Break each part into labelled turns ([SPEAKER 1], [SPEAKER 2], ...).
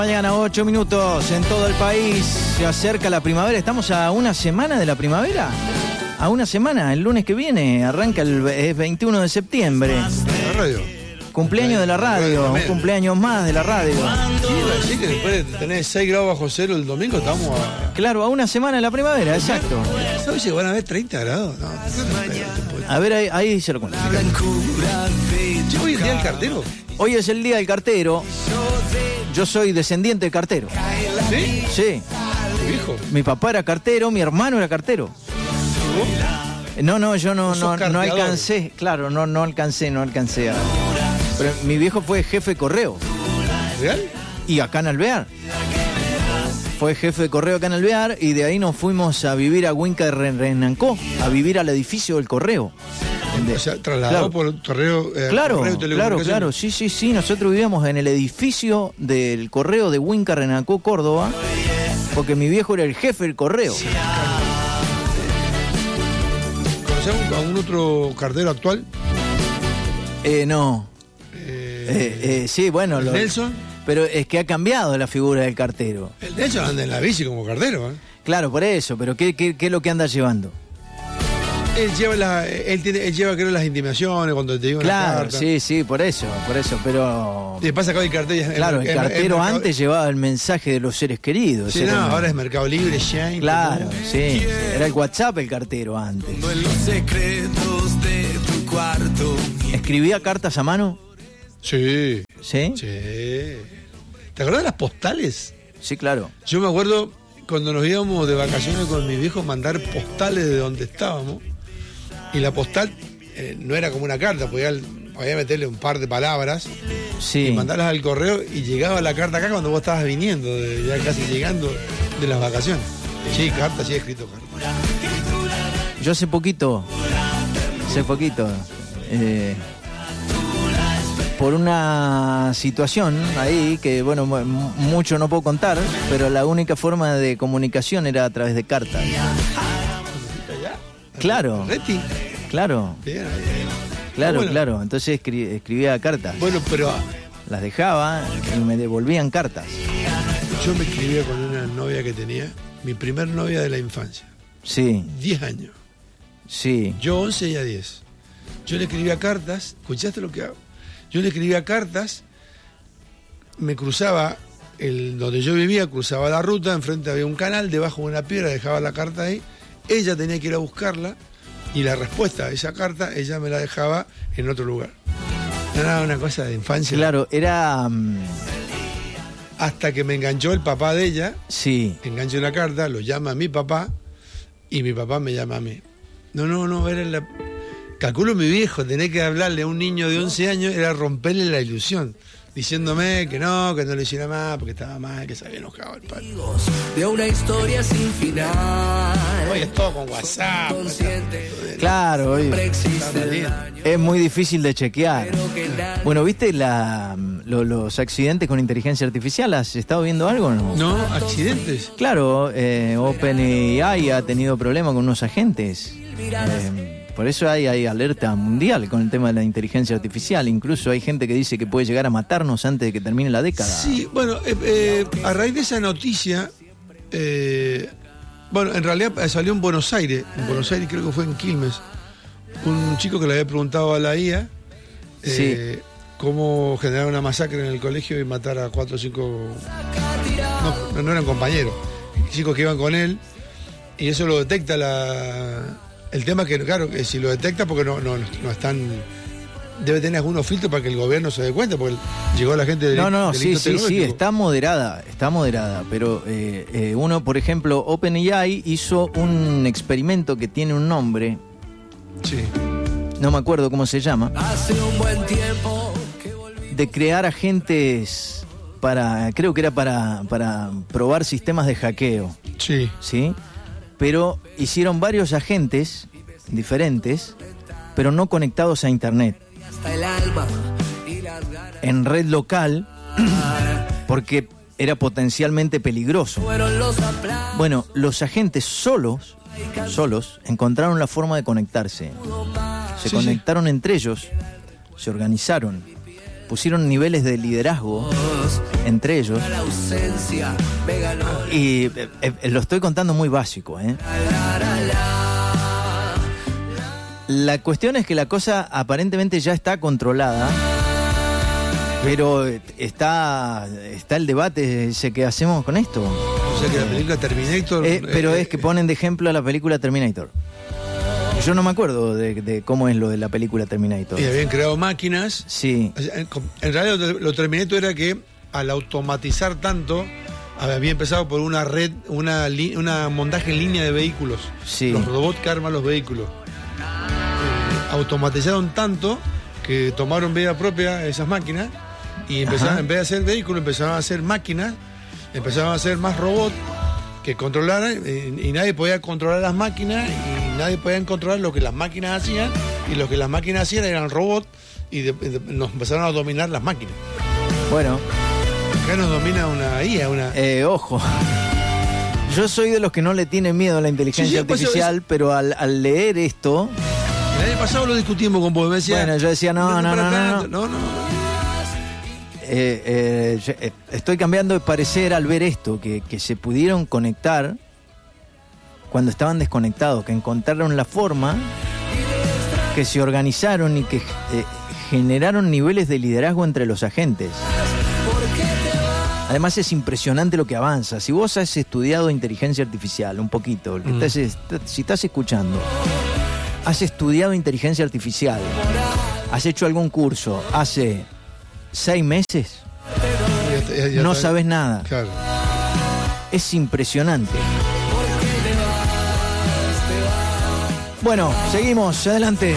[SPEAKER 1] Mañana 8 minutos en todo el país, se acerca la primavera, estamos a una semana de la primavera, a una semana, el lunes que viene, arranca el 21 de septiembre.
[SPEAKER 2] La radio.
[SPEAKER 1] Cumpleaños de la radio, un cumpleaños más de la radio.
[SPEAKER 2] Sí, que después de tener 6 grados bajo cero el domingo estamos a...
[SPEAKER 1] Claro, a una semana de la primavera, exacto.
[SPEAKER 2] ¿Sabes si van a haber 30 grados? No,
[SPEAKER 1] a ver, ahí se lo cuento.
[SPEAKER 2] ¿Hoy es el día del cartero?
[SPEAKER 1] Hoy es el día del cartero. Yo soy descendiente de cartero.
[SPEAKER 2] ¿Sí?
[SPEAKER 1] Sí.
[SPEAKER 2] ¿Tu hijo?
[SPEAKER 1] Mi papá era cartero, mi hermano era cartero. No, yo no alcancé. Claro, no alcancé. Pero mi viejo fue jefe de correo.
[SPEAKER 2] ¿Real?
[SPEAKER 1] Y acá en Alvear. Fue jefe de correo acá en Alvear y de ahí nos fuimos a vivir a Huinca de Renancó, a vivir al edificio del correo.
[SPEAKER 2] O sea, trasladado por correo.
[SPEAKER 1] Claro,
[SPEAKER 2] correo
[SPEAKER 1] claro. Sí. Nosotros vivíamos en el edificio del correo de Huinca Renancó, Córdoba, porque mi viejo era el jefe del correo. Sí.
[SPEAKER 2] ¿Conocemos a algún otro cartero actual?
[SPEAKER 1] No. Sí, bueno.
[SPEAKER 2] ¿El Nelson?
[SPEAKER 1] Pero es que ha cambiado la figura del cartero.
[SPEAKER 2] El Nelson anda en la bici como cartero, ¿eh?
[SPEAKER 1] Claro, por eso, pero ¿qué es lo que anda llevando?
[SPEAKER 2] Él lleva creo las intimaciones cuando te digo una carta.
[SPEAKER 1] Claro, sí, por eso, pero...
[SPEAKER 2] Te pasa acá el cartero.
[SPEAKER 1] Claro, el cartero antes llevaba el mensaje de los seres queridos.
[SPEAKER 2] Sí, ahora es Mercado Libre, Shane.
[SPEAKER 1] Claro, sí. Era el WhatsApp el cartero antes. ¿Escribía cartas a mano?
[SPEAKER 2] Sí.
[SPEAKER 1] ¿Sí?
[SPEAKER 2] Sí. ¿Te acuerdas de las postales?
[SPEAKER 1] Sí, claro.
[SPEAKER 2] Yo me acuerdo cuando nos íbamos de vacaciones con mis viejos mandar postales de donde estábamos. Y la postal no era como una carta, podía meterle un par de palabras y mandarlas al correo y llegaba la carta acá cuando vos estabas viniendo, ya casi llegando de las vacaciones. Sí, carta, sí he escrito carta.
[SPEAKER 1] Yo hace poquito, por una situación ahí que, bueno, mucho no puedo contar, pero la única forma de comunicación era a través de cartas. Claro.
[SPEAKER 2] ¿Reti?
[SPEAKER 1] Claro.
[SPEAKER 2] Bien.
[SPEAKER 1] Claro. Entonces escribía cartas.
[SPEAKER 2] Bueno, pero...
[SPEAKER 1] Las dejaba y me devolvían cartas.
[SPEAKER 2] Yo me escribía con una novia que tenía, mi primer novia de la infancia.
[SPEAKER 1] Sí.
[SPEAKER 2] 10 años.
[SPEAKER 1] Sí.
[SPEAKER 2] Yo 11 y a 10. Yo le escribía cartas, ¿escuchaste lo que hago? Yo le escribía cartas, me cruzaba, donde yo vivía, cruzaba la ruta, enfrente había un canal, debajo de una piedra dejaba la carta ahí, ella tenía que ir a buscarla y la respuesta a esa carta ella me la dejaba en otro lugar. Era una cosa de infancia.
[SPEAKER 1] Claro, era...
[SPEAKER 2] Hasta que me enganchó el papá de ella,
[SPEAKER 1] sí.
[SPEAKER 2] Enganchó una carta, lo llama a mi papá y mi papá me llama a mí. No, era la... Calculo mi viejo, tener que hablarle a un niño de 11 años era romperle la ilusión, diciéndome que no lo hiciera más, porque estaba mal, que se había enojado el padre.
[SPEAKER 3] De una historia sin final.
[SPEAKER 2] Hoy es todo con WhatsApp.
[SPEAKER 1] Claro, es muy difícil de chequear. Bueno, ¿viste los accidentes con inteligencia artificial? ¿Has estado viendo algo o no?
[SPEAKER 2] No, accidentes.
[SPEAKER 1] Claro, OpenAI ha tenido problemas con unos agentes. Por eso hay alerta mundial con el tema de la inteligencia artificial. Incluso hay gente que dice que puede llegar a matarnos antes de que termine la década.
[SPEAKER 2] Sí, bueno, a raíz de esa noticia, en realidad salió en Buenos Aires creo que fue en Quilmes, un chico que le había preguntado a la IA cómo generar una masacre en el colegio y matar a 4 o 5, no eran compañeros, chicos que iban con él, y eso lo detecta el tema es que, claro, que si lo detecta, porque no están... Debe tener algunos filtros para que el gobierno se dé cuenta, porque llegó la gente del
[SPEAKER 1] sí, está moderada, pero uno, por ejemplo, OpenAI hizo un experimento que tiene un nombre.
[SPEAKER 2] Sí.
[SPEAKER 1] No me acuerdo cómo se llama. Hace un buen tiempo de crear agentes creo que era para probar sistemas de hackeo.
[SPEAKER 2] Sí.
[SPEAKER 1] ¿Sí? Pero hicieron varios agentes diferentes, pero no conectados a internet. En red local, porque era potencialmente peligroso. Bueno, los agentes solos encontraron la forma de conectarse. Se conectaron entre ellos, se organizaron pusieron niveles de liderazgo entre ellos. Y lo estoy contando muy básico, ¿eh? La cuestión es que la cosa aparentemente ya está controlada, pero está el debate ese que hacemos con esto.
[SPEAKER 2] O sea que la película Terminator...
[SPEAKER 1] pero es que ponen de ejemplo a la película Terminator. Yo no me acuerdo de cómo es lo de la película Terminator.
[SPEAKER 2] Y habían creado máquinas.
[SPEAKER 1] Sí.
[SPEAKER 2] En realidad lo Terminator era que al automatizar tanto, había empezado por una red, una montaje en línea de vehículos.
[SPEAKER 1] Sí.
[SPEAKER 2] Los robots que arman los vehículos. Automatizaron tanto que tomaron vida propia esas máquinas y empezaron, en vez de hacer vehículos, empezaron a hacer máquinas, empezaron a hacer más robots que controlaran y nadie podía controlar las máquinas y nadie podía controlar lo que las máquinas hacían y lo que las máquinas hacían eran robots y nos empezaron a dominar las máquinas.
[SPEAKER 1] Bueno.
[SPEAKER 2] Acá nos domina una IA,
[SPEAKER 1] ojo. Yo soy de los que no le tienen miedo a la inteligencia artificial, pero al leer esto...
[SPEAKER 2] El año pasado lo discutimos con vos, me decía...
[SPEAKER 1] Bueno, yo decía, no. Estoy cambiando de parecer al ver esto, que se pudieron conectar cuando estaban desconectados, que encontraron la forma, que se organizaron y que generaron niveles de liderazgo entre los agentes. Además es impresionante lo que avanza. Si vos has estudiado inteligencia artificial un poquito, si estás escuchando, has estudiado inteligencia artificial, has hecho algún curso hace 6 meses, ya no sabes nada.
[SPEAKER 2] Claro.
[SPEAKER 1] Es impresionante. Bueno, seguimos, adelante.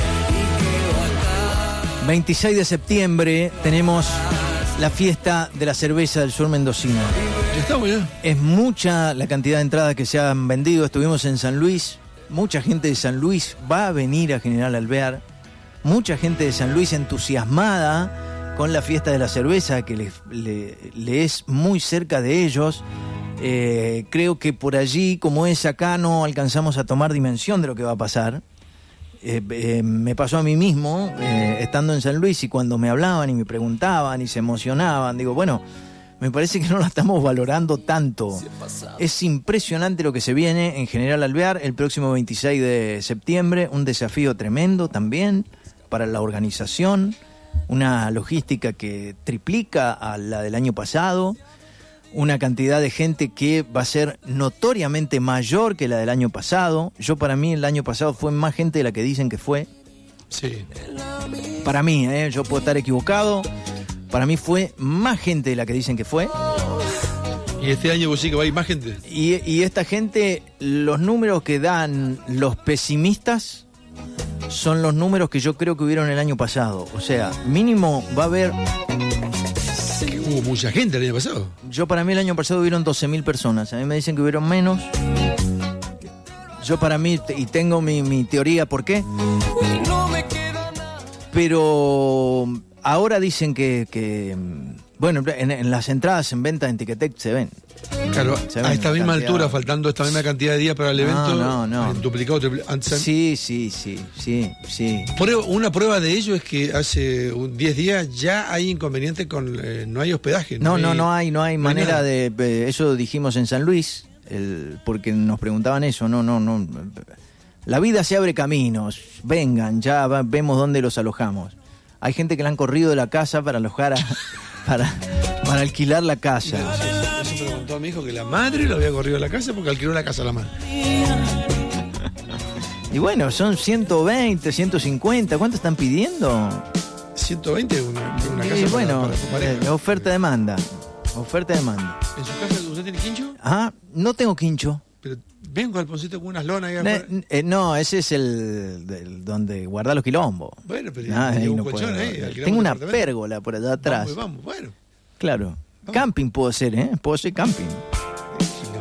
[SPEAKER 1] 26 de septiembre tenemos la fiesta de la cerveza del sur mendocino.
[SPEAKER 2] Ya estamos ya.
[SPEAKER 1] Es mucha la cantidad de entradas que se han vendido. Estuvimos en San Luis. Mucha gente de San Luis va a venir a General Alvear. Mucha gente de San Luis entusiasmada con la fiesta de la cerveza, que le es muy cerca de ellos. Creo que por allí, como es acá, no alcanzamos a tomar dimensión de lo que va a pasar. Me pasó a mí mismo, estando en San Luis, y cuando me hablaban y me preguntaban y se emocionaban, digo, bueno, me parece que no la estamos valorando tanto. Es impresionante lo que se viene en General Alvear el próximo 26 de septiembre, un desafío tremendo también para la organización, una logística que triplica a la del año pasado, una cantidad de gente que va a ser notoriamente mayor que la del año pasado. Para mí el año pasado fue más gente de la que dicen que fue.
[SPEAKER 2] Sí.
[SPEAKER 1] Para mí, yo puedo estar equivocado. Para mí fue más gente de la que dicen que fue.
[SPEAKER 2] Y este año vos sí que va a ir más gente.
[SPEAKER 1] Y esta gente, los números que dan los pesimistas son los números que yo creo que hubieron el año pasado. O sea, mínimo va a haber...
[SPEAKER 2] Hubo mucha gente el año pasado.
[SPEAKER 1] Para mí el año pasado hubieron 12.000 personas. A mí me dicen que hubieron menos. Para mí, y tengo mi teoría por qué. Pero ahora dicen que bueno, en las entradas en venta en Ticketek se ven.
[SPEAKER 2] Claro, a esta misma altura, faltando esta misma cantidad de días para el evento,
[SPEAKER 1] no.
[SPEAKER 2] Duplicado, triplicado.
[SPEAKER 1] Sí.
[SPEAKER 2] Una prueba de ello es que hace 10 días ya hay inconveniente con... no hay hospedaje.
[SPEAKER 1] No hay manera de... Eso dijimos en San Luis, porque nos preguntaban eso. No. La vida se abre caminos. Vengan, ya vemos dónde los alojamos. Hay gente que la han corrido de la casa para alojar para alquilar la casa.
[SPEAKER 2] Eso me preguntó a mi hijo que la madre lo había corrido de la casa porque alquiló la casa a la madre.
[SPEAKER 1] Y bueno, son 120, 150. ¿Cuánto están pidiendo?
[SPEAKER 2] 120 una casa
[SPEAKER 1] y bueno,
[SPEAKER 2] para su pareja.
[SPEAKER 1] Oferta-demanda.
[SPEAKER 2] ¿En su casa usted tiene quincho?
[SPEAKER 1] No tengo quincho.
[SPEAKER 2] Pero ven con el poncito con unas lonas ahí afuera.
[SPEAKER 1] No, ese es el donde guardar los quilombos.
[SPEAKER 2] Bueno, pero hay un colchón ahí.
[SPEAKER 1] Tengo una pérgola por allá atrás.
[SPEAKER 2] Vamos, bueno.
[SPEAKER 1] Claro.
[SPEAKER 2] Vamos.
[SPEAKER 1] Camping puedo hacer, Puedo hacer camping.